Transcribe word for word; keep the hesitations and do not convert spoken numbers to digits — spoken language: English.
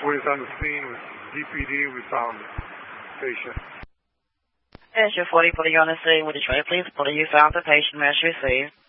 Police on the scene with D P D. We found the patient. Issue forty, putting you on the scene with Detroit Police. Police found the patient as received.